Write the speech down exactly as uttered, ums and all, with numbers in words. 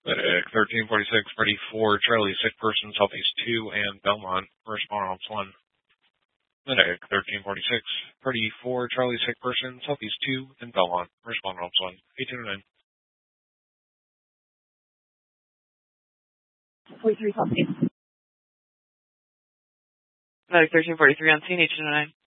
Medic thirteen forty-six, ready for Charlie, sick person, Southeast two, and Belmont, response one. Medic thirteen forty-six, ready for Charlie, sick person, Southeast two, and Belmont, response one. eight two nine. forty-three, Southeast. Medic thirteen forty-three on scene, eight two nine.